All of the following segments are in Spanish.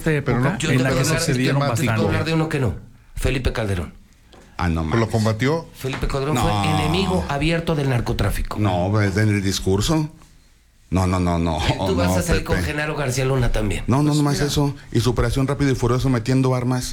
esta época en la que se cedieron bastante. Yo te puedo hablar de uno que no, Felipe Calderón. No más. ¿Lo combatió? Felipe Calderón fue enemigo abierto del narcotráfico. No, es en el discurso. No. Tú vas a salir con Genaro García Luna también. No más eso. Y su operación Rápido y Furioso metiendo armas.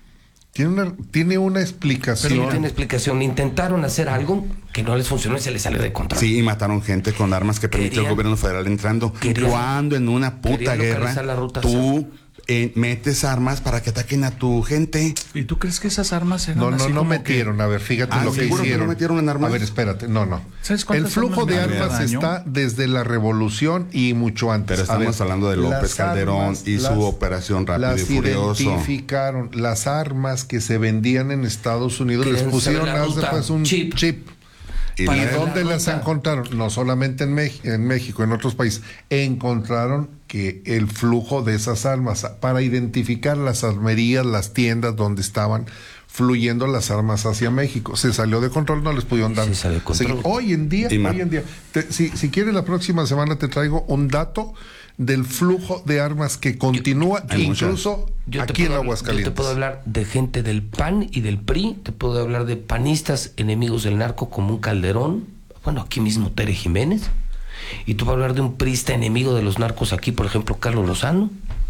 Tiene una explicación. Pero tiene explicación. Intentaron hacer algo que no les funcionó y se les salió de control. Sí, y mataron gente con armas que permitió el gobierno federal entrando. Cuando en una puta guerra tú metes armas para que ataquen a tu gente. ¿Y tú crees que esas armas eran No metieron. A ver, fíjate lo que hicieron. Que no metieron en armas? A ver, espérate. No. El flujo de armas está desde la revolución y mucho antes. Pero estamos hablando de López Calderón y su operación Rápido y Furioso. Identificaron las armas que se vendían en Estados Unidos. Les pusieron un chip. ¿Y dónde las encontraron? No solamente en México, en otros países. Encontraron que el flujo de esas armas, para identificar las armerías, las tiendas donde estaban fluyendo las armas hacia México. Se salió de control, no les pudieron dar. Hoy en día, si quieres, la próxima semana te traigo un dato del flujo de armas que continúa incluso aquí en Aguascalientes. Yo te puedo hablar de gente del PAN y del PRI, te puedo hablar de panistas enemigos del narco como un Calderón, aquí mismo Tere Jiménez, y tú puedes hablar de un priista enemigo de los narcos aquí, por ejemplo, Carlos Lozano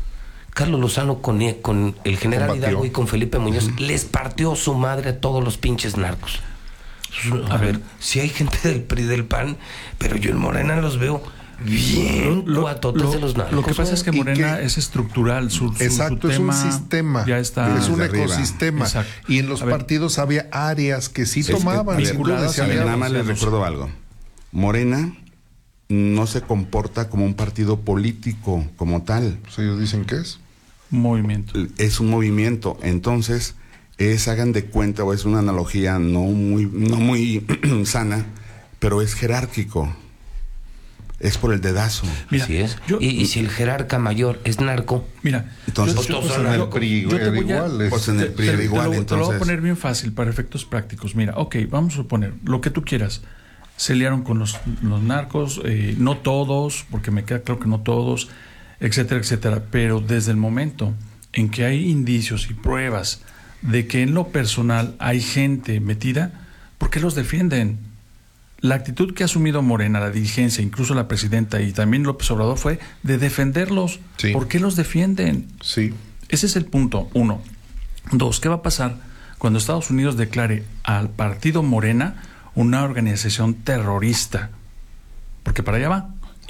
con el general Hidalgo y con Felipe Muñoz les partió su madre a todos los pinches narcos. A ver, si hay gente del PRI, del PAN, pero yo en Morena los veo bien guatotes de los narcos. Lo que pasa es que Morena es estructural. Exacto, es un sistema. Ya está. Es un ecosistema. Exacto. Y en los partidos había áreas que sí tomaban. Nada más les recuerdo algo. Morena no se comporta como un partido político como tal. Pues ellos dicen que es movimiento. Es un movimiento. Entonces, hagan de cuenta, o es una analogía no muy sana, pero es jerárquico. Es por el dedazo. Mira, así es. Y si el jerarca mayor es narco, entonces en el PRI igual. Te lo voy a poner bien fácil para efectos prácticos. Mira, vamos a suponer lo que tú quieras. Se liaron con los narcos, no todos, porque me queda claro que no todos, etcétera, pero desde el momento en que hay indicios y pruebas de que en lo personal hay gente metida, ¿por qué los defienden? La actitud que ha asumido Morena, la dirigencia, incluso la presidenta y también López Obrador, fue de defenderlos. Sí. ¿Por qué los defienden? Sí. Ese es el punto 1. 2, ¿qué va a pasar cuando Estados Unidos declare al partido Morena una organización terrorista? Porque para allá va.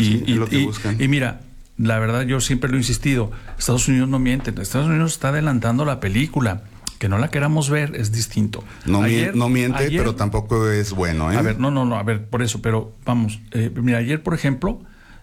Y mira, la verdad, yo siempre lo he insistido, Estados Unidos no miente, Estados Unidos está adelantando la película. Que no la queramos ver es distinto. No miente, pero tampoco es bueno, A ver, a ver, por eso, pero vamos, mira, ayer, por ejemplo,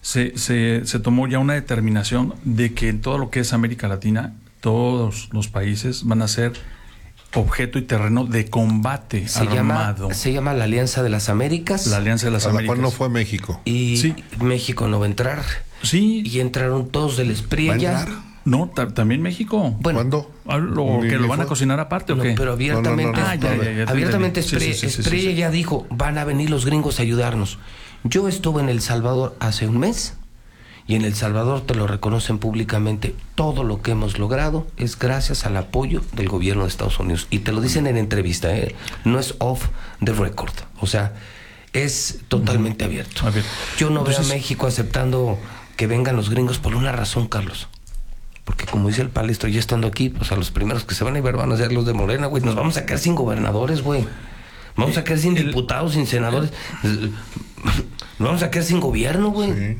se tomó ya una determinación de que en todo lo que es América Latina, todos los países van a ser objeto y terreno de combate armado. Se llama la Alianza de las Américas. La Alianza de las Américas. A la cual no fue México. Y México no va a entrar. Sí. Y entraron todos del SPRI allá. No, también México. Bueno, ¿cuándo? ¿Que lo van a cocinar aparte o qué? Pero abiertamente, abiertamente SPRI ya dijo, van a venir los gringos a ayudarnos. Yo estuve en El Salvador hace un mes y en El Salvador te lo reconocen públicamente. Todo lo que hemos logrado es gracias al apoyo del gobierno de Estados Unidos. Y te lo dicen en entrevista, no es off the record. O sea, es totalmente abierto. Yo no veo a México aceptando que vengan los gringos por una razón, Carlos. Porque como dice el palestro, ya estando aquí, pues a los primeros que se van a ir van a ser los de Morena, güey. Nos vamos a quedar sin gobernadores, güey. Vamos a quedar sin diputados, sin senadores. Nos vamos a quedar sin gobierno, güey. Sí.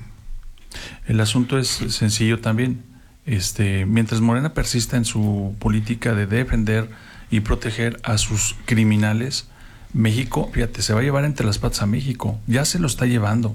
El asunto es sencillo también. Mientras Morena persista en su política de defender y proteger a sus criminales, México, fíjate, se va a llevar entre las patas a México. Ya se lo está llevando.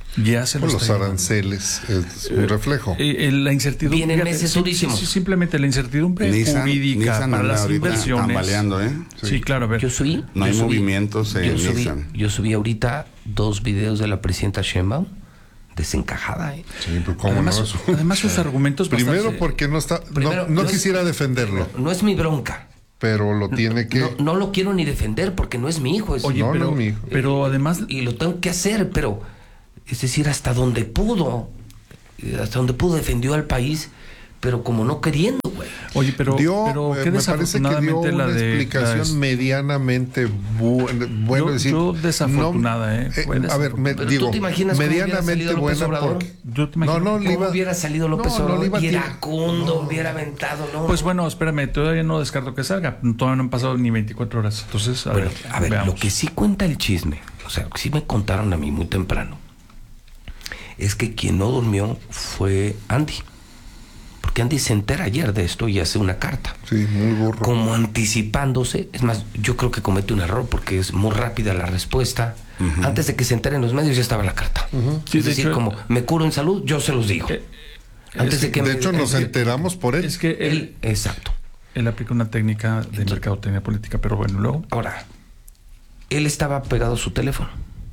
Los aranceles es un reflejo. La incertidumbre. Vienen meses durísimos. Simplemente la incertidumbre jurídica para las inversiones. Tambaleando, Sí, claro, a ver. No hay movimientos en Nissan. Yo subí ahorita 2 videos de la presidenta Sheinbaum desencajada. Sí, pero ¿cómo además sus argumentos. Primero porque no está. No quisiera defenderlo. No es mi bronca. Pero lo tiene que. No lo quiero ni defender porque no es mi hijo. Oye, no es mi hijo. Pero además. Y lo tengo que hacer, pero. Es decir, hasta donde pudo defendió al país, pero como no queriendo, güey. Oye, pero qué me parece que dio una explicación medianamente buena. Yo desafortunada, a ver, digo, ¿tú te imaginas medianamente buena porque... ¿Cómo hubiera salido López Obrador? Iracundo, hubiera aventado, ¿no? Pues bueno, espérame, todavía no descarto que salga. Todavía no han pasado ni 24 horas. Entonces, a ver, lo que sí cuenta el chisme, o sea, lo que sí me contaron a mí muy temprano, es que quien no durmió fue Andy. Porque Andy se entera ayer de esto y hace una carta. Sí, muy burro. Como anticipándose. Es más, yo creo que comete un error porque es muy rápida la respuesta. Uh-huh. Antes de que se enteren los medios ya estaba la carta. Uh-huh. Sí, es decir, hecho, como me curo en salud, yo se los digo. De hecho, nos enteramos por él. Es que él exacto. Él aplica una técnica de mercadotecnia política, pero bueno, luego... Ahora, él estaba pegado a su teléfono.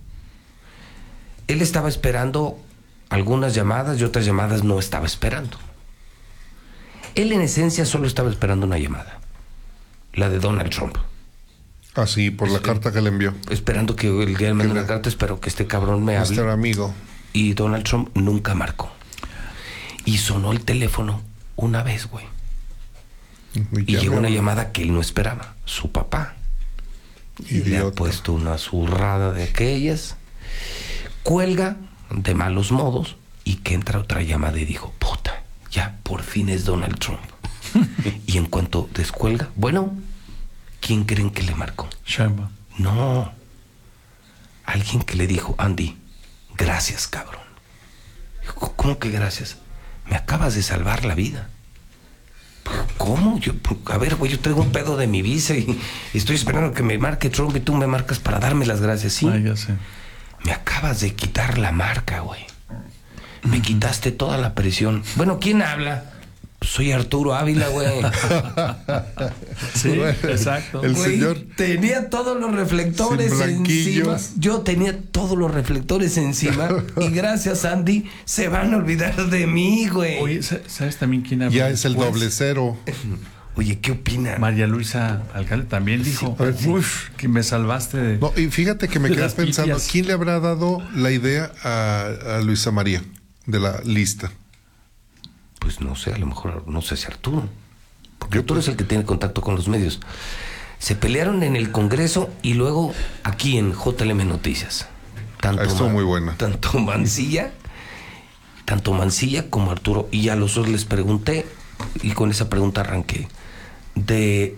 Él estaba esperando algunas llamadas y otras llamadas no estaba esperando. Él en esencia solo estaba esperando una llamada, la de Donald Trump. Ah, sí, por la carta que le envió. Esperando que el día me mande una carta, espero que este cabrón me hable. Este amigo. Y Donald Trump nunca marcó. Y sonó el teléfono una vez, güey. Y llegó una llamada que él no esperaba, su papá. Y le ha puesto una zurrada de aquellas. Cuelga de malos modos y que entra otra llamada y dijo, puta, ya por fin es Donald Trump. Y en cuanto descuelga, bueno, ¿quién creen que le marcó? Sheinbaum. No, alguien que le dijo, Andy, gracias, cabrón. ¿Cómo que gracias? Me acabas de salvar la vida. ¿Cómo? A ver, güey, yo traigo un pedo de mi visa y estoy esperando que me marque Trump y tú me marcas para darme las gracias, ¿sí? Ya sé. Me acabas de quitar la marca, güey. Me quitaste toda la presión. Bueno, ¿quién habla? Soy Arturo Ávila, güey. Sí, exacto. El güey, señor tenía todos los reflectores encima. Yo tenía todos los reflectores encima. Y gracias, Andy, se van a olvidar de mí, güey. Oye, ¿sabes también quién habla? Ya es el doble cero. Oye, ¿qué opina? María Luisa Alcalde también dijo, uff, que me salvaste de... No, y fíjate que me quedé pensando, pifias. ¿quién le habrá dado la idea a Luisa María de la lista? Pues no sé, a lo mejor, no sé si Arturo. Porque Arturo es el que tiene contacto con los medios. Se pelearon en el Congreso y luego aquí en JLM Noticias. Esto muy buena. Tanto Mancilla como Arturo. Y a los dos les pregunté, y con esa pregunta arranqué. De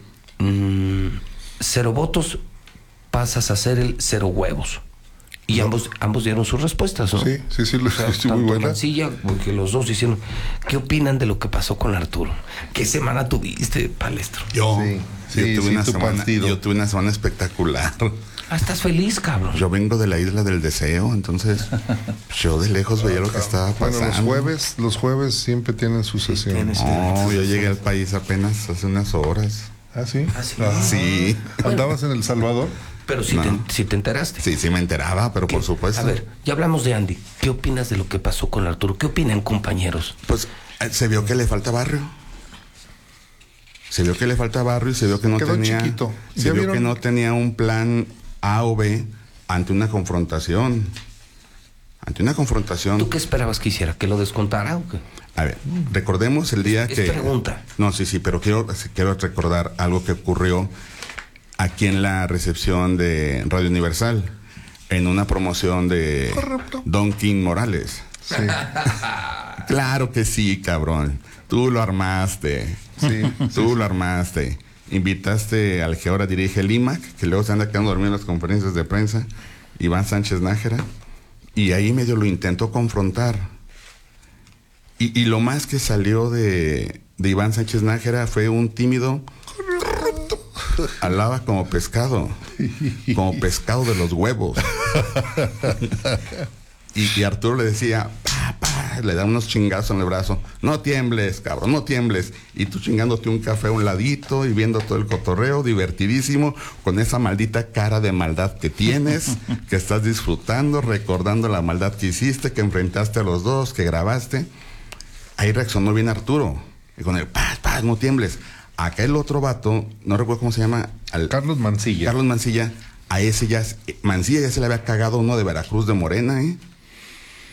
0 votos pasas a ser el 0 huevos. Y no. ambos dieron sus respuestas, ¿no? Sí, muy buena. Mancilla, porque los dos hicieron. ¿Qué opinan de lo que pasó con Arturo? ¿Qué semana tuviste, Palestro? Yo tuve una semana espectacular. Ah, estás feliz, cabrón. Yo vengo de la isla del deseo, entonces yo de lejos veía lo que estaba pasando. Bueno, los jueves siempre tienen su sesión. No, yo llegué al país apenas hace unas horas. ¿Ah, sí? Sí. ¿Andabas en El Salvador? Pero si te enteraste. Sí me enteraba, pero por supuesto. A ver, ya hablamos de Andy. ¿Qué opinas de lo que pasó con Arturo? ¿Qué opinan, compañeros? Pues se vio que le falta barrio. Se vio que le falta barrio y se vio que no tenía... chiquito. Se vio que no tenía un plan A o B ante una confrontación. ¿Tú qué esperabas que hiciera? ¿Que lo descontara o qué? A ver, recordemos el día que... Es pregunta. No, sí, pero quiero recordar algo que ocurrió aquí en la recepción de Radio Universal, en una promoción de Don King Morales. Sí. Claro que sí, cabrón. Tú lo armaste. Tú lo armaste. Invitaste al que ahora dirige el IMAC, que luego se anda quedando dormido en las conferencias de prensa, Iván Sánchez Nájera, y ahí medio lo intentó confrontar. Y lo más que salió de Iván Sánchez Nájera fue un tímido... Alaba como pescado de los huevos. y Arturo le decía, le da unos chingazos en el brazo. No tiembles, cabrón, no tiembles. Y tú chingándote un café a un ladito y viendo todo el cotorreo, divertidísimo, con esa maldita cara de maldad que tienes, que estás disfrutando, recordando la maldad que hiciste, que enfrentaste a los dos, que grabaste. Ahí reaccionó bien Arturo. Y con el no tiembles. Acá el otro vato, no recuerdo cómo se llama. Carlos Mancilla. A ese Mancilla ya se le había cagado uno de Veracruz de Morena,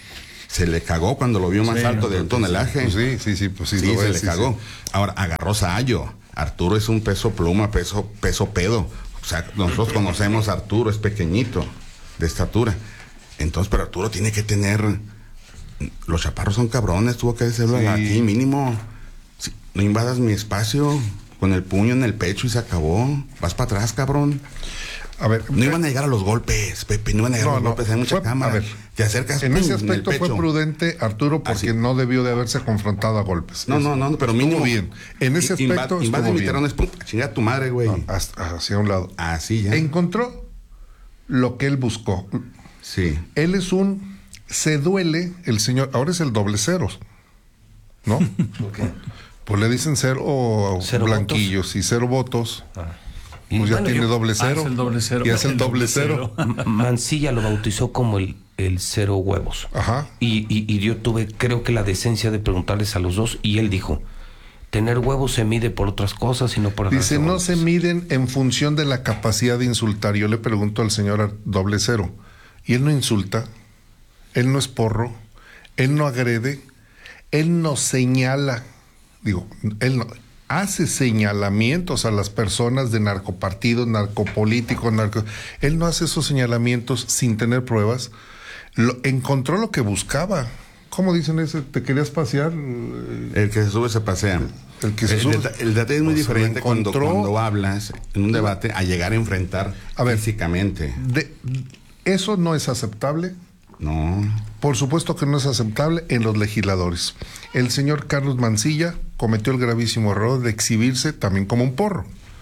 se le cagó cuando lo vio más alto del tonelaje. Pues sí, se le cagó. Sí. Ahora, agarró Sayo. Arturo es un peso pluma, peso pedo. O sea, nosotros conocemos a Arturo, es pequeñito, de estatura. Entonces, pero Arturo tiene que tener... Los chaparros son cabrones, tuvo que decirlo aquí mínimo. Sí, no invadas mi espacio con el puño en el pecho y se acabó. Vas para atrás, cabrón. A ver, no iban a llegar a los golpes, Pepe, no iban a llegar a los golpes, hay mucha cámara. A ver, te acercas. En ese aspecto fue prudente Arturo porque no debió de haberse confrontado a golpes. No, pero mínimo bien. En ese aspecto invade mi terreno, chinga tu madre, güey. Hacia un lado. Así ya. Encontró lo que él buscó. Sí. Él se duele el señor, ahora es el 00, ¿no? Okay. Pues le dicen cero blanquillos votos? Y 0 votos. Pues ya tiene doble cero. Es el doble cero. Y es el doble cero. Mancilla lo bautizó como el 0 huevos. Ajá. Y yo tuve, creo que la decencia de preguntarles a los dos, y él dijo: tener huevos se mide por otras cosas y no por... Dice, no se miden en función de la capacidad de insultar. Yo le pregunto al señor 00, y él no insulta, él no es porro, él no agrede, él no señala, él no hace señalamientos a las personas de narcopartidos, narcopolíticos, él no hace esos señalamientos sin tener pruebas. Encontró lo que buscaba. ¿Cómo dicen ese? ¿Te querías pasear? El que se sube se pasea. El que se sube. El debate es muy diferente cuando hablas en un debate a llegar a enfrentar físicamente. ¿Eso no es aceptable? No. Por supuesto que no es aceptable en los legisladores. El señor Carlos Mancilla cometió el gravísimo error de exhibirse también como un porro.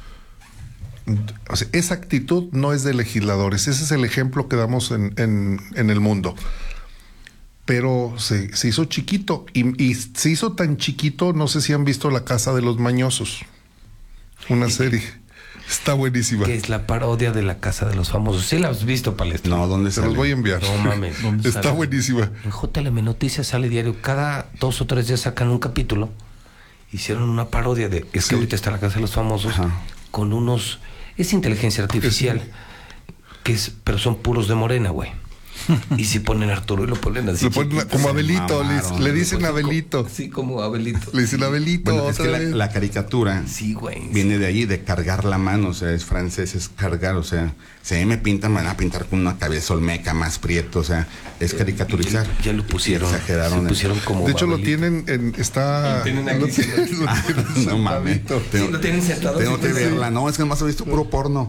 O sea, esa actitud no es de legisladores. Ese es el ejemplo que damos en el mundo. Pero se hizo chiquito. Y se hizo tan chiquito, no sé si han visto La Casa de los Mañosos. Una serie. Está buenísima. Que es la parodia de La Casa de los Famosos. ¿Sí la has visto, Palestro? No, ¿dónde sale? Se los voy a enviar. No mames. Está sale? Buenísima. En JLM Noticias sale diario. Cada 2 o 3 días sacan un capítulo. Hicieron una parodia de... Es que ahorita está La Casa de los Famosos. Ajá. Con unos... Es inteligencia artificial. Pero son puros de Morena, güey. Y si ponen Arturo y lo ponen así. Lo ponen como Abelito, le dicen Abelito. Sí, como Abelito. Le dicen Abelito. Bueno, es que la caricatura viene de ahí, de cargar la mano, o sea, es francés, es cargar, o sea, si a mí me pintan, me van a pintar con una cabeza olmeca más prieto, o sea, es caricaturizar. Ya lo pusieron. Exageraron. Se pusieron como de hecho, Abelito. Lo tienen Lo tienen aquí. No mames. Lo tienen sentado. Tengo que verla, no, es que nomás he visto puro porno.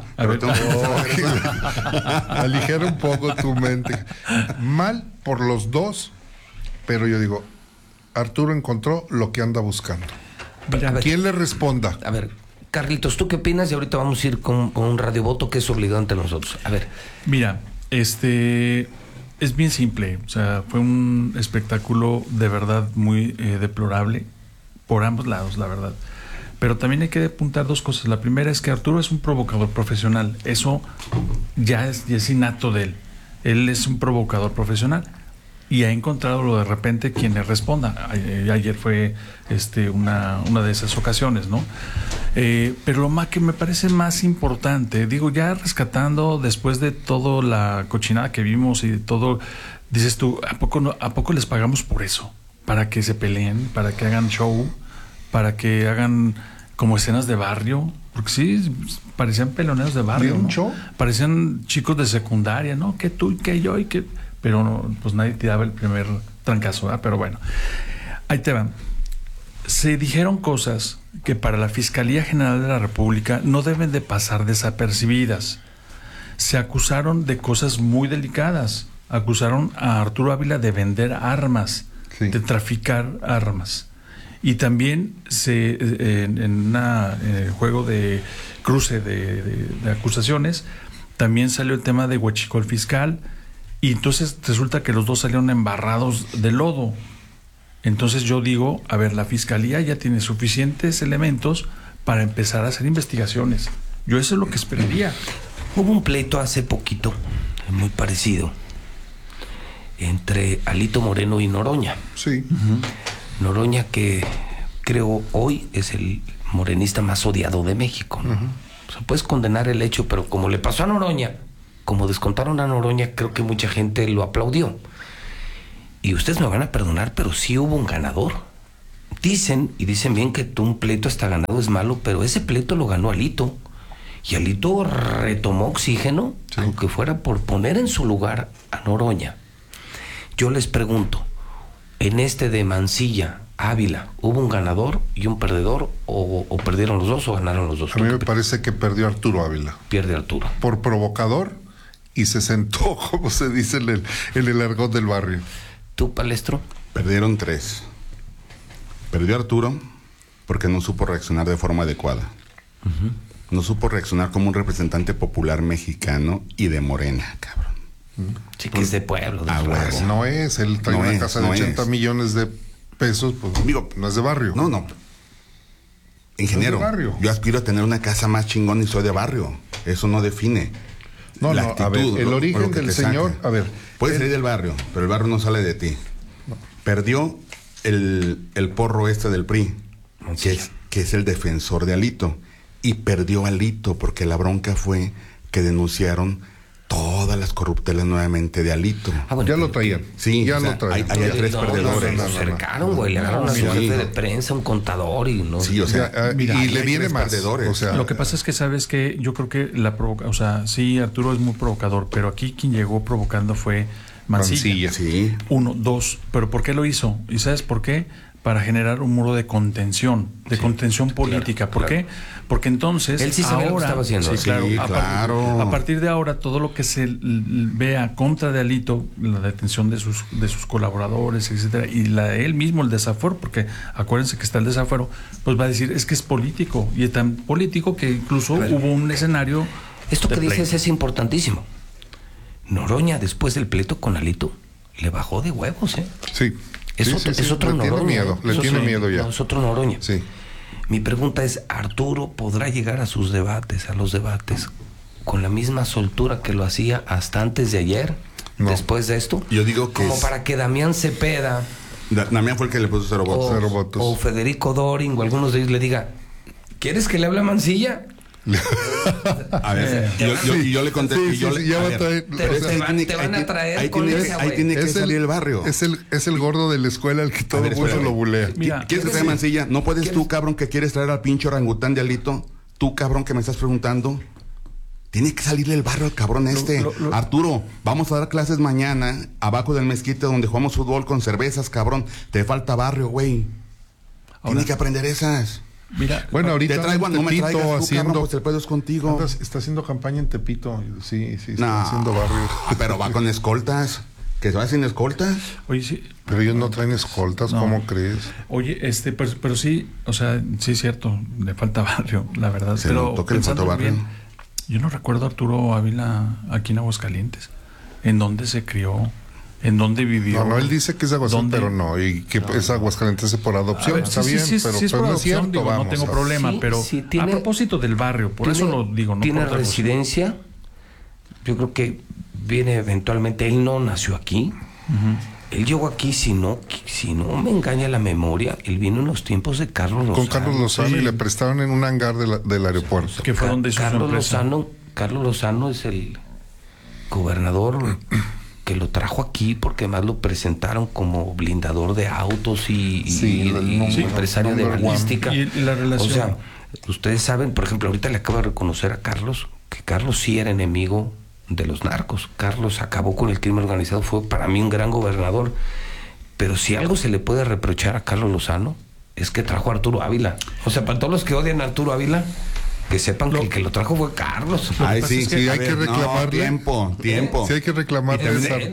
Aligera un poco tu mente. Mal por los dos, pero yo digo, Arturo encontró lo que anda buscando. ¿Quién le responda? A ver, Carlitos, ¿tú qué opinas? Y ahorita vamos a ir con un radiovoto que es obligado ante nosotros. A ver. Mira, es bien simple. O sea, fue un espectáculo de verdad muy deplorable por ambos lados, la verdad. Pero también hay que apuntar 2 cosas. La primera es que Arturo es un provocador profesional. Eso ya es innato de él. Él es un provocador profesional y ha encontrado de repente quien le responda. Ayer fue una de esas ocasiones, ¿no? Pero lo que me parece más importante, digo, ya rescatando después de toda la cochinada que vimos y de todo, dices tú, ¿a poco les pagamos por eso? Para que se peleen, para que hagan show, para que hagan como escenas de barrio. Porque sí, parecían peloneros de barrio, ¿no? Show? Parecían chicos de secundaria, ¿no? Que tú y que yo y que... Pero no, pues nadie te daba el primer trancazo, ¿verdad? Pero bueno, ahí te van. Se dijeron cosas que para la Fiscalía General de la República no deben de pasar desapercibidas. Se acusaron de cosas muy delicadas. Acusaron a Arturo Ávila de vender armas, de traficar armas. Y también en el juego de cruce de acusaciones, también salió el tema de huachicol fiscal, y entonces resulta que los dos salieron embarrados de lodo. Entonces yo digo, a ver, la Fiscalía ya tiene suficientes elementos para empezar a hacer investigaciones. Yo eso es lo que esperaría. Hubo un pleito hace poquito, muy parecido, entre Alito Moreno y Noroña. Sí. Noroña, que creo hoy es el morenista más odiado de México, ¿no? O sea, puedes condenar el hecho, pero como le pasó a Noroña, como descontaron a Noroña, creo que mucha gente lo aplaudió. Y ustedes me van a perdonar, pero sí hubo un ganador. Dicen bien que un pleito hasta ganado es malo, pero ese pleito lo ganó Alito. Y Alito retomó oxígeno, aunque fuera por poner en su lugar a Noroña. Yo les pregunto, en de Mancilla, Ávila, ¿hubo un ganador y un perdedor? ¿O perdieron los dos o ganaron los dos? A mí me parece que perdió Arturo Ávila. Pierde Arturo. Por provocador, y se sentó, como se dice en el argot del barrio. ¿Tú, Palestro? Perdieron 3. Perdió Arturo porque no supo reaccionar de forma adecuada. Uh-huh. No supo reaccionar como un representante popular mexicano y de Morena, cabrón. Sí, que es de pueblo. No es, él trae una casa de 80 millones de pesos, pues digo, no es de barrio. No. Ingeniero, yo aspiro a tener una casa más chingona y soy de barrio. Eso no define. La actitud, a ver, el origen del señor, saca. A ver. Puedes salir del barrio, pero el barrio no sale de ti. No. Perdió el porro del PRI, que es el defensor de Alito. Y perdió Alito porque la bronca fue que denunciaron todas las corruptelas nuevamente de Alito. Bueno, ya lo traían. Sí, ya lo traían. Hay 3 perdedores. Lo cercaron, güey. Le agarraron a su jefe de prensa, un contador y no. Sí, o sea, mira, y le viene más. Perdedores. O sea, lo que pasa es que sabes que yo creo que sí, Arturo es muy provocador, pero aquí quien llegó provocando fue Mancilla. Sí. 1, 2. ¿Pero por qué lo hizo? ¿Y sabes por qué? Para generar un muro de contención política. ¿Por qué? Porque entonces él sí sabía lo que estaba haciendo. Sí, claro. A partir de ahora, todo lo que se vea contra de Alito, la detención de sus colaboradores, etcétera, y la de él mismo, el desafuero, porque acuérdense que está el desafuero, pues va a decir, es que es político, y es tan político que incluso hubo un escenario. Esto que dices es importantísimo. Noroña, después del pleito con Alito, le bajó de huevos, ¿eh? Sí. Es otro Noroña. Le tiene miedo ya. No, es otro Noroña. Sí. Mi pregunta es, ¿Arturo podrá llegar a los debates, con la misma soltura que lo hacía hasta antes de ayer, después de esto? Yo digo que como para que Damián Cepeda... Damián fue el que le puso 0 votos. 0 votos. O Federico Doring, o algunos de ellos le diga, ¿quieres que le hable a Mancilla? A ver, yo le conté. Te van a traer con esa, ahí tiene que salir el barrio. Es el gordo de la escuela el que todo el mundo lo bulea. ¿Quieres que traiga Mancilla? ¿No puedes tú, cabrón, que quieres traer al pinche orangután de Alito? Tú, cabrón, que me estás preguntando. Tiene que salirle el barrio al cabrón Arturo, vamos a dar clases mañana abajo del mezquite donde jugamos fútbol con cervezas, cabrón. Te falta barrio, güey. Tiene que aprender esas. Mira, bueno, ahorita te traigo, no me traigas tú, haciendo, cabrón, pues el pedo es contigo. Está haciendo campaña en Tepito. Sí, está haciendo barrio. Pero va con escoltas. ¿Que se va sin escoltas? Oye, sí. Pero ellos no traen escoltas, no. ¿Cómo crees? Oye, pero sí, o sea, sí es cierto, le falta barrio, la verdad. Se pero notó que le falta barrio. Bien, yo no recuerdo a Arturo Ávila aquí en Aguascalientes. ¿En dónde se crió? ¿En dónde vivió? No, él dice que es Aguascalientes, pero no, y que es Aguascalientes por adopción. Está bien, pero es por no adopción, es cierto, digo, vamos. No tengo problema, pero tiene, a propósito del barrio, por eso lo digo. No tiene residencia, yo creo que viene eventualmente, él no nació aquí, él llegó aquí, si no me engaña la memoria, él vino en los tiempos de Carlos Lozano. Con Carlos Lozano y le prestaron en un hangar del aeropuerto. Que fue donde hizo Carlos Lozano es el gobernador que lo trajo aquí porque además lo presentaron como blindador de autos y empresario de balística. Y la relación. O sea, ustedes saben, por ejemplo, ahorita le acabo de reconocer a Carlos que Carlos sí era enemigo de los narcos. Carlos acabó con el crimen organizado, fue para mí un gran gobernador. Pero si algo se le puede reprochar a Carlos Lozano es que trajo a Arturo Ávila. O sea, para todos los que odian a Arturo Ávila, que sepan que el que lo trajo fue Carlos. Ay, sí, hay que reclamarle. No, tiempo. Sí, hay que reclamarle.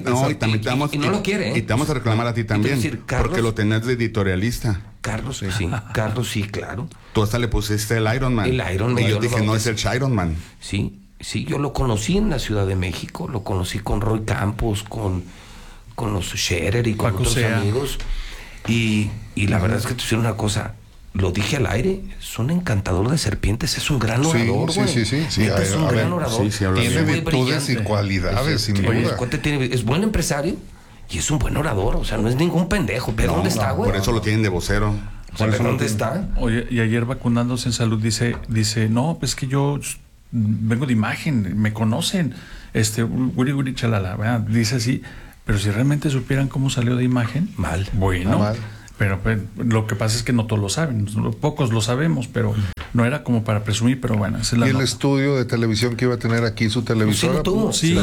Y no lo quiere. Y te vamos a reclamar a ti también. Carlos, porque lo tenés de editorialista. Carlos, sí, claro. Tú hasta le pusiste el Iron Man. El Iron Man. Y yo dije, no es el Iron Man. Sí, yo lo conocí en la Ciudad de México. Lo conocí con Roy Campos, con los Scherer y con otros amigos. Y la verdad es que te hicieron una cosa. Lo dije al aire, es un encantador de serpientes, es un gran orador. Sí. Es un gran orador. Tiene virtudes y cualidades, sin duda. Es buen empresario y es un buen orador, o sea, no es ningún pendejo. ¿Pero dónde está, güey? Por eso lo tienen de vocero. ¿Dónde está? Oye, y ayer vacunándose en Salud dice, no, pues que yo vengo de imagen, me conocen, Uri chalala, ¿verdad? Dice así. Pero si realmente supieran cómo salió de imagen, mal. Bueno, mal. Pero lo que pasa es que no todos lo saben, pocos lo sabemos, pero no era como para presumir, pero bueno, esa es la y el nota. estudio de televisión que iba a tener aquí su televisora, se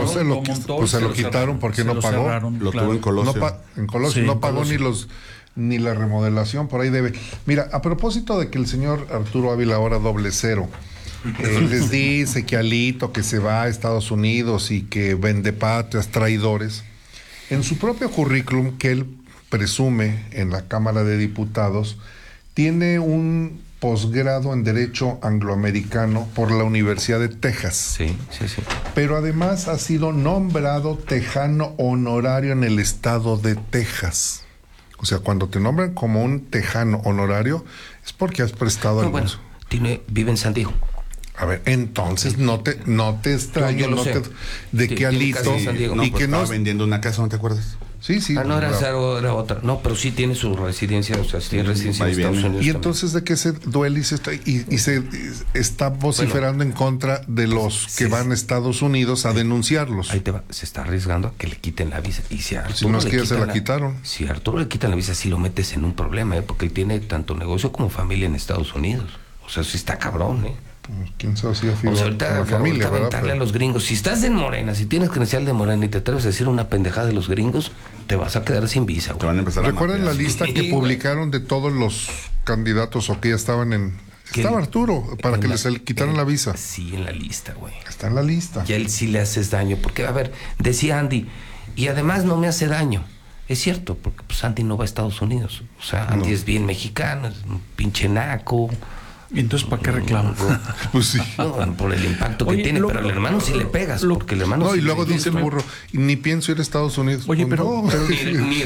lo quitaron porque no pagó. Cerraron, lo tuvo en Colosio. En Colosio no pagó ni la remodelación, por ahí debe. Mira, a propósito de que el señor Arturo Ávila, ahora 00, les dice que Alito que se va a Estados Unidos y que vende patrias, traidores, en su propio currículum que él presume en la Cámara de Diputados, tiene un posgrado en Derecho Angloamericano por la Universidad de Texas. Sí. Pero además ha sido nombrado tejano honorario en el estado de Texas. O sea, cuando te nombran como un tejano honorario, es porque has prestado algo. Bueno, vive en San Diego. A ver, entonces no te extraño de que Alito y que no estaba vendiendo una casa, ¿no te acuerdas? Sí. No era otra. No, pero sí tiene su residencia, o sea, sí tiene residencia en Estados Unidos. Y entonces, ¿de qué se duele y se está vociferando en contra de los que van a Estados Unidos a denunciarlos? Ahí te va, se está arriesgando a que le quiten la visa. Y si no es que ya se la quitaron. Si a Arturo le quitan la visa, sí lo metes en un problema, porque él tiene tanto negocio como familia en Estados Unidos. O sea, sí está cabrón, ¿Quién sabe si ahorita familia, aventarle a los gringos. Si estás en Morena, si tienes credencial de Morena y te atreves a decir una pendejada de los gringos, te vas a quedar sin visa, güey. Te van a empezar ¿Recuerdan la lista que publicaron de todos los candidatos o que ya estaban estaba Arturo para que les quitaran la visa? Sí, en la lista, güey. Está en la lista. Y a él sí le haces daño, porque, a ver, decía Andy, y además no me hace daño. Es cierto, porque pues Andy no va a Estados Unidos. O sea, Andy es bien mexicano, es un pinche naco. ¿Y entonces para qué reclamo? Pues sí. No, por el impacto que tiene, pero al hermano sí le pegas, porque el hermano y luego dice el burro, ni pienso ir a Estados Unidos. Oye, pero ni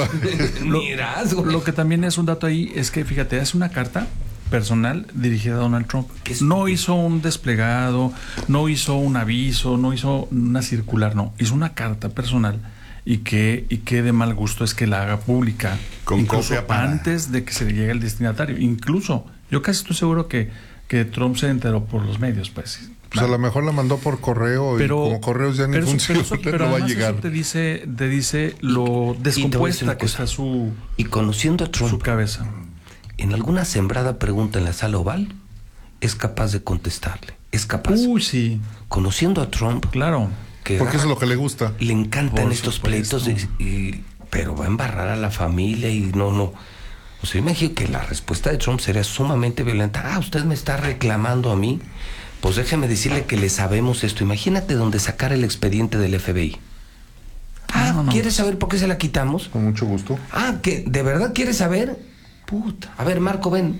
irás. Lo que también es un dato ahí es que, fíjate, es una carta personal dirigida a Donald Trump. No hizo un desplegado, no hizo un aviso, no hizo una circular, no. Hizo una carta personal y que de mal gusto es que la haga pública. Con incluso copia para... antes de que se le llegue al destinatario. Incluso, yo casi estoy seguro que Trump se enteró por los medios, pues. Pues a lo mejor la mandó por correo, pero, y como correos ya ni funciona, pero no va a llegar. Eso te dice lo descompuesta que está su... Y conociendo a Trump, su cabeza. En alguna sembrada pregunta en la sala oval, es capaz de contestarle. Es capaz. Uy, sí. Conociendo a Trump. Claro. Porque eso es lo que le gusta. Le encantan estos pleitos, pero va a embarrar a la familia y no. O sea, imagino que la respuesta de Trump sería sumamente violenta. Usted me está reclamando a mí. Pues déjeme decirle que le sabemos esto. Imagínate donde sacar el expediente del FBI. ¿Quieres saber por qué se la quitamos? Con mucho gusto. ¿Que de verdad quieres saber? Puta. A ver, Marco, ven,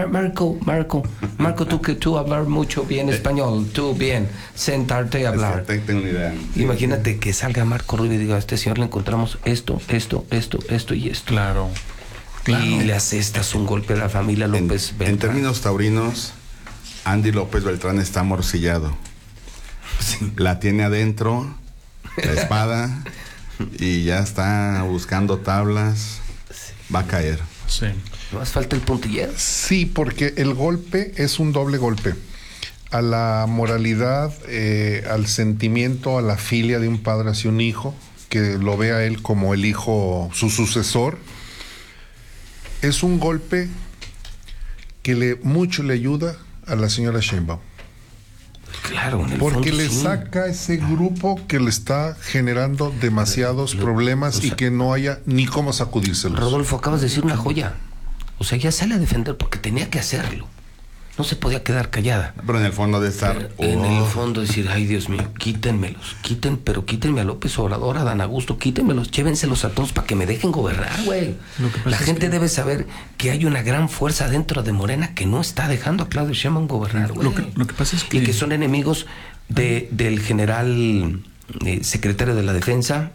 Marco, tú hablar mucho bien español, tú bien, sentarte a hablar. Tengo una idea. Imagínate que salga Marco Rubio y diga, a este señor le encontramos esto y esto. Claro. Y le asestas un golpe a la familia López Beltrán. En términos taurinos, Andy López Beltrán está morcillado. Sí. La tiene adentro, la espada, y ya está buscando tablas. Va a caer. Sí. ¿Más falta el puntillero? Sí, porque el golpe es un doble golpe. A la moralidad, al sentimiento, a la filia de un padre hacia un hijo, que lo ve a él como el hijo, su sucesor. Es un golpe que mucho le ayuda a la señora Sheinbaum. Claro, en el porque fondo, le saca ese grupo que le está generando demasiados problemas y que no haya ni cómo sacudírselos. Rodolfo, acabas de decir una joya. O sea, ya sale a defender porque tenía que hacerlo. No se podía quedar callada. Pero en el fondo de estar... En el fondo decir, ay Dios mío, quítenme a López Obrador, a Dan Augusto, quítenmelos, llévenselos a todos para que me dejen gobernar, güey. La gente debe saber que hay una gran fuerza dentro de Morena que no está dejando a Claudio Sheinbaum gobernar, güey. Lo que pasa es que... Y que son enemigos del general secretario de la Defensa,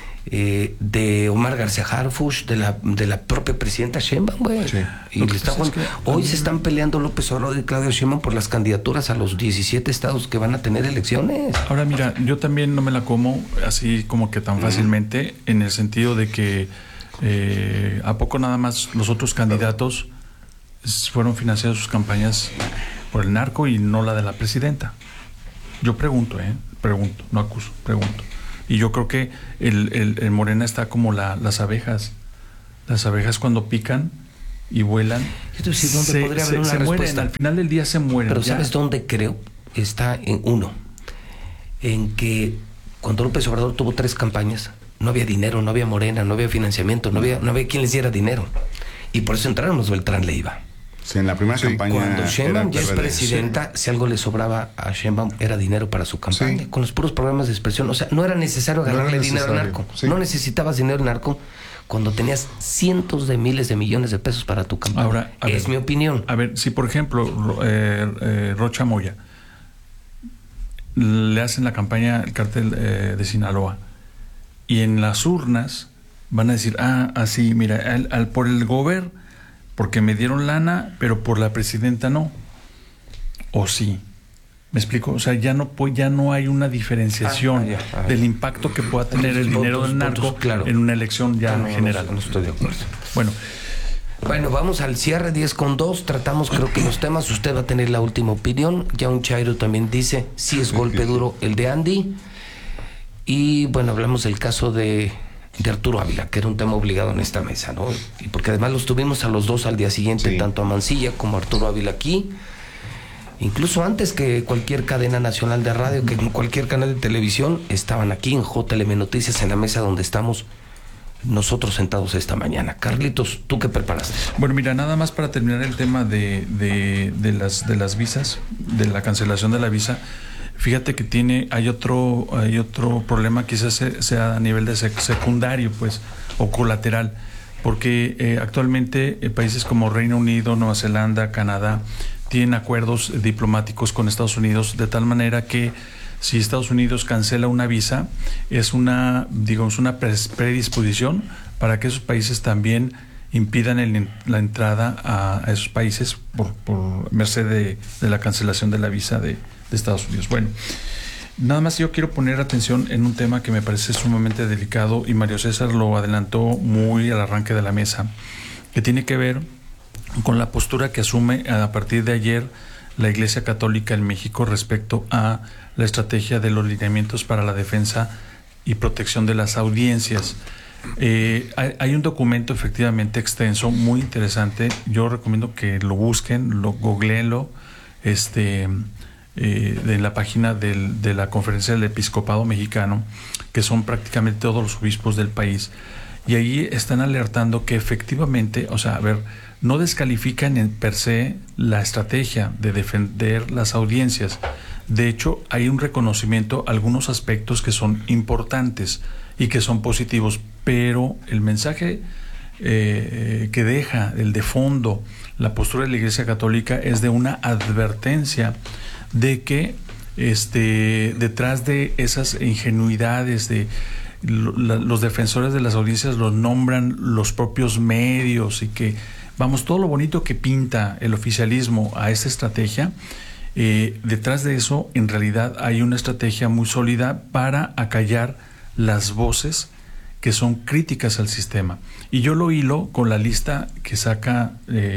de Omar García Harfuch, de la propia presidenta Sheinbaum, güey. Sí. Y hoy se están peleando López Obrador y Claudio Sheinbaum por las candidaturas a los 17 estados que van a tener elecciones. Ahora mira, yo también no me la como así como que tan fácilmente, en el sentido de que ¿a poco nada más los otros candidatos fueron financiados sus campañas por el narco y no la de la presidenta? Yo pregunto, no acuso, pregunto. Y yo creo que el Morena está como las abejas. Las abejas cuando pican y vuelan, se mueren, al final del día se mueren. Pero ¿sabes dónde creo? Está en que cuando López Obrador tuvo 3 campañas, no había dinero, no había Morena, no había financiamiento, no había quien les diera dinero. Y por eso entraron los Beltrán Leiva. Sí, en la primera campaña. Cuando Sheinbaum ya es presidenta, si algo le sobraba a Sheinbaum era dinero para su campaña, con los puros programas de expresión. O sea, no era necesario ganarle dinero al narco. No necesitabas dinero al narco cuando tenías cientos de miles de millones de pesos para tu campaña. Ahora, es mi opinión. A ver, si por ejemplo Rocha Moya le hacen la campaña al cártel de Sinaloa y en las urnas van a decir, así, mira, por el gobierno, porque me dieron lana, pero por la presidenta no. ¿O sí? ¿Me explico? O sea, ya no hay una diferenciación del impacto que pueda tener el dinero del narco en una elección ya general. No estoy de acuerdo. Bueno, vamos al cierre, 10:02. Tratamos, creo que los temas. Usted va a tener la última opinión. Ya un Chairo también dice, sí es golpe duro el de Andy. Y bueno, hablamos del caso de Arturo Ávila, que era un tema obligado en esta mesa, ¿no? Y porque además los tuvimos a los dos al día siguiente, tanto a Mancilla como a Arturo Ávila aquí, incluso antes que cualquier cadena nacional de radio, que en cualquier canal de televisión, estaban aquí en JLM Noticias, en la mesa donde estamos nosotros sentados esta mañana. Carlitos, ¿tú qué preparaste? Bueno, mira, nada más para terminar el tema de las visas, de la cancelación de la visa. Fíjate que hay otro problema, quizás sea a nivel de secundario, pues, o colateral, porque actualmente países como Reino Unido, Nueva Zelanda, Canadá, tienen acuerdos diplomáticos con Estados Unidos, de tal manera que si Estados Unidos cancela una visa, es una predisposición para que esos países también impidan la entrada a esos países por merced de la cancelación de la visa de Estados Unidos. Bueno, nada más yo quiero poner atención en un tema que me parece sumamente delicado y Mario César lo adelantó muy al arranque de la mesa, que tiene que ver con la postura que asume a partir de ayer la Iglesia Católica en México respecto a la estrategia de los lineamientos para la defensa y protección de las audiencias. Hay un documento efectivamente extenso, muy interesante. Yo recomiendo que lo busquen, lo googleenlo, en la página de la Conferencia del Episcopado Mexicano, que son prácticamente todos los obispos del país, y ahí están alertando que efectivamente, o sea, no descalifican en per se la estrategia de defender las audiencias. De hecho, hay un reconocimiento a algunos aspectos que son importantes y que son positivos, pero el mensaje que deja el de fondo la postura de la Iglesia Católica es de una advertencia de que detrás de esas ingenuidades de los defensores de las audiencias los nombran los propios medios y que, vamos, todo lo bonito que pinta el oficialismo a esta estrategia, detrás de eso en realidad hay una estrategia muy sólida para acallar las voces que son críticas al sistema. Y yo lo hilo con la lista que saca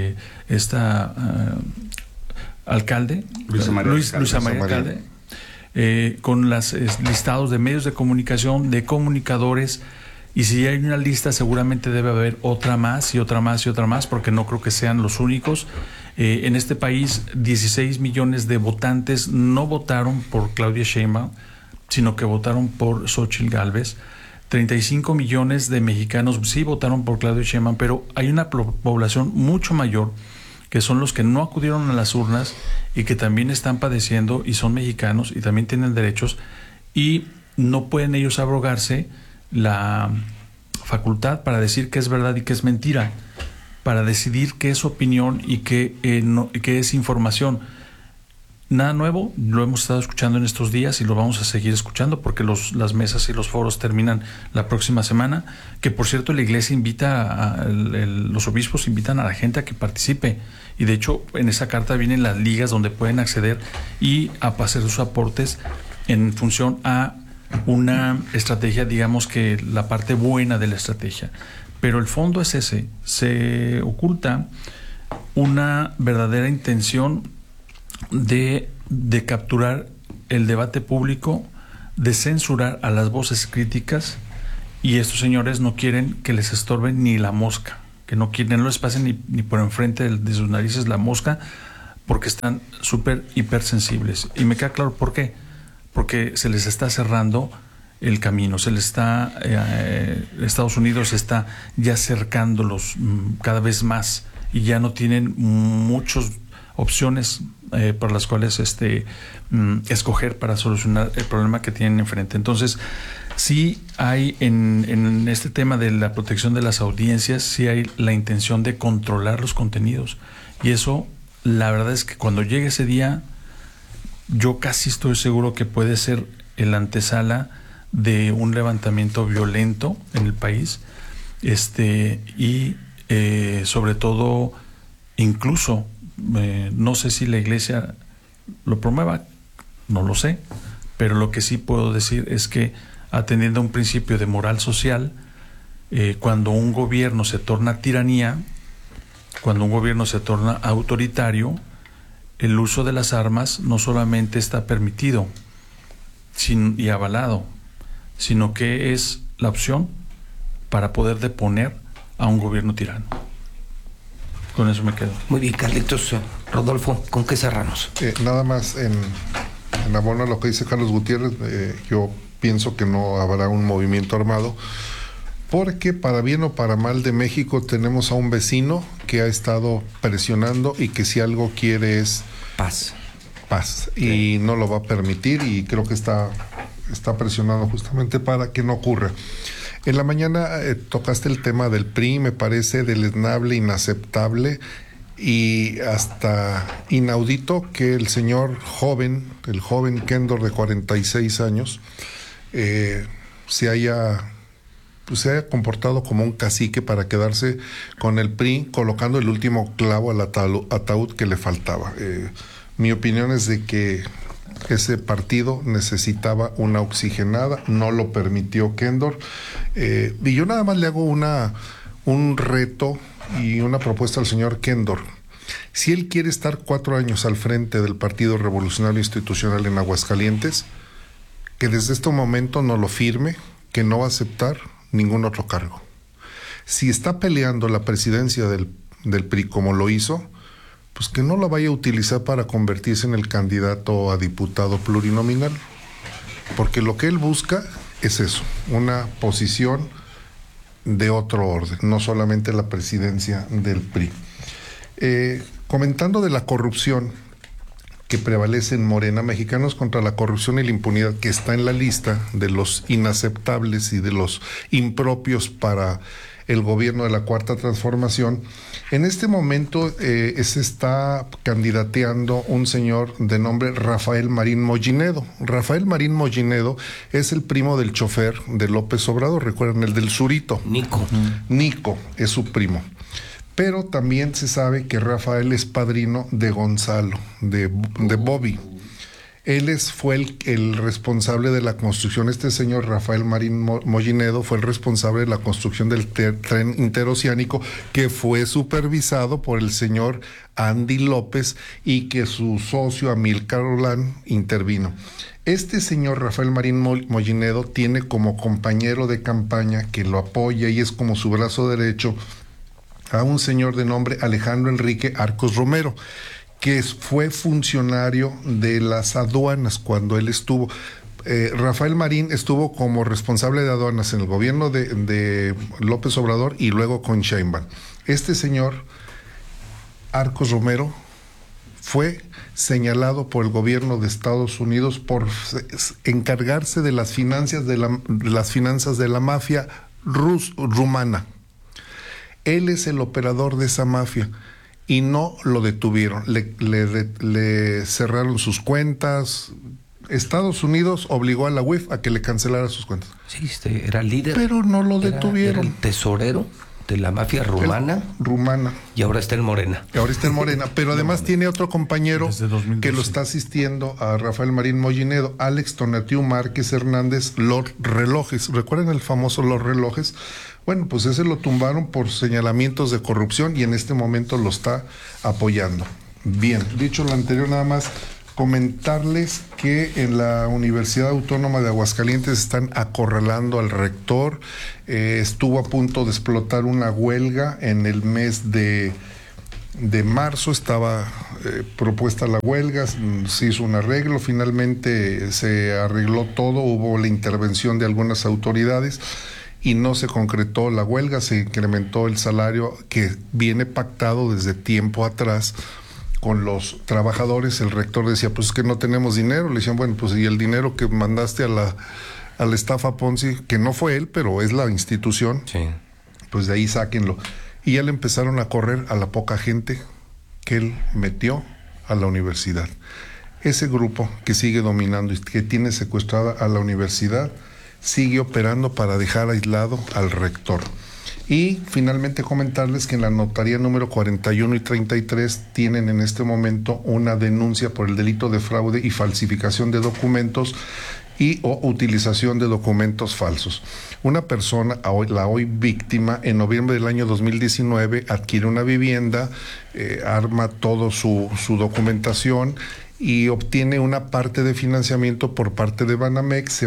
alcalde, Luisa María Alcalde, con los listados de medios de comunicación, de comunicadores, y si hay una lista seguramente debe haber otra más y otra más y otra más, porque no creo que sean los únicos. En este país 16 millones de votantes no votaron por Claudia Sheinbaum, sino que votaron por Xóchitl Gálvez. 35 millones de mexicanos sí votaron por Claudia Sheinbaum, pero hay una población mucho mayor que son los que no acudieron a las urnas y que también están padeciendo y son mexicanos y también tienen derechos, y no pueden ellos abrogarse la facultad para decir qué es verdad y qué es mentira, para decidir qué es opinión y qué es información. Nada nuevo, lo hemos estado escuchando en estos días y lo vamos a seguir escuchando porque las mesas y los foros terminan la próxima semana, que por cierto la Iglesia invita los obispos invitan a la gente a que participe, y de hecho en esa carta vienen las ligas donde pueden acceder y a hacer sus aportes en función a una estrategia, digamos que la parte buena de la estrategia. Pero el fondo es ese, se oculta una verdadera intención de capturar el debate público, de censurar a las voces críticas, y estos señores no quieren que les estorben ni la mosca, que no quieren, no les pasen ni por enfrente de sus narices la mosca, porque están súper hipersensibles. Y me queda claro por qué. Porque se les está cerrando el camino, Estados Unidos está ya cercándolos cada vez más, y ya no tienen muchas opciones para las cuales escoger para solucionar el problema que tienen enfrente. Entonces, sí hay en este tema de la protección de las audiencias, sí hay la intención de controlar los contenidos, y eso, la verdad es que cuando llegue ese día, yo casi estoy seguro que puede ser el antesala de un levantamiento violento en el país, y sobre todo, incluso, no sé si la iglesia lo promueva, no lo sé, pero lo que sí puedo decir es que, atendiendo a un principio de moral social, cuando un gobierno se torna tiranía, cuando un gobierno se torna autoritario, el uso de las armas no solamente está permitido y avalado, sino que es la opción para poder deponer a un gobierno tirano. Con eso me quedo. Muy bien, Carlitos. Rodolfo, ¿con qué cerramos? Nada más en abono a lo que dice Carlos Gutiérrez, yo pienso que no habrá un movimiento armado, porque para bien o para mal de México tenemos a un vecino que ha estado presionando y que si algo quiere es paz, y no lo va a permitir, y creo que está presionando justamente para que no ocurra. En la mañana tocaste el tema del PRI, me parece deleznable, inaceptable y hasta inaudito que el joven Kendor de 46 años se haya comportado como un cacique para quedarse con el PRI, colocando el último clavo al ataúd que le faltaba. Mi opinión es de que ese partido necesitaba una oxigenada, no lo permitió Kendor, y yo nada más le hago un reto y una propuesta al señor Kendor. Si él quiere estar 4 años al frente del Partido Revolucionario Institucional en Aguascalientes, que desde este momento no lo firme, que no va a aceptar ningún otro cargo. Si está peleando la presidencia del PRI como lo hizo, pues que no la vaya a utilizar para convertirse en el candidato a diputado plurinominal, porque lo que él busca es eso, una posición de otro orden, no solamente la presidencia del PRI. Comentando de la corrupción que prevalece en Morena, Mexicanos contra la Corrupción y la Impunidad, que está en la lista de los inaceptables y de los impropios para el gobierno de la Cuarta Transformación, en este momento se está candidateando un señor de nombre Rafael Marín Mollinedo. Rafael Marín Mollinedo es el primo del chofer de López Obrador, recuerdan, el del Zurito. Nico es su primo. Pero también se sabe que Rafael es padrino de Gonzalo, de Bobby. Él fue el responsable de la construcción. Este señor Rafael Marín Mollinedo fue el responsable de la construcción del tren interoceánico, que fue supervisado por el señor Andy López y que su socio Amílcar Olán intervino. Este señor Rafael Marín Mollinedo tiene como compañero de campaña, que lo apoya y es como su brazo derecho, a un señor de nombre Alejandro Enrique Arcos Romero, que fue funcionario de las aduanas cuando él estuvo. Rafael Marín estuvo como responsable de aduanas en el gobierno de López Obrador y luego con Sheinbaum. Este señor Arcos Romero fue señalado por el gobierno de Estados Unidos por encargarse de las finanzas de la mafia rumana. Él es el operador de esa mafia y no lo detuvieron. Le cerraron sus cuentas. Estados Unidos obligó a la UIF a que le cancelara sus cuentas. Sí, era líder. Pero no lo detuvieron. Era el tesorero de la mafia rumana. Y ahora está en Morena. Pero además tiene otro compañero que lo está asistiendo a Rafael Marín Mollinedo, Alex Tonatiu Márquez Hernández, Lord Relojes. ¿Recuerdan el famoso Lord Relojes? Bueno, pues ese lo tumbaron por señalamientos de corrupción y en este momento lo está apoyando. Bien, dicho lo anterior, nada más comentarles que en la Universidad Autónoma de Aguascalientes están acorralando al rector. Estuvo a punto de explotar una huelga en el mes de marzo. Estaba propuesta la huelga, se hizo un arreglo, finalmente se arregló todo, hubo la intervención de algunas autoridades y no se concretó la huelga, se incrementó el salario que viene pactado desde tiempo atrás con los trabajadores. El rector decía, pues es que no tenemos dinero. Le decían, bueno, pues y el dinero que mandaste a la estafa Ponzi, que no fue él, pero es la institución, sí, pues de ahí sáquenlo. Y ya le empezaron a correr a la poca gente que él metió a la universidad. Ese grupo que sigue dominando y que tiene secuestrada a la universidad sigue operando para dejar aislado al rector. Y finalmente comentarles que en la notaría número 41 y 33 tienen en este momento una denuncia por el delito de fraude y falsificación de documentos o utilización de documentos falsos. Una persona, la hoy víctima, en noviembre del año 2019 adquiere una vivienda, arma todo su documentación y obtiene una parte de financiamiento por parte de Banamex. Se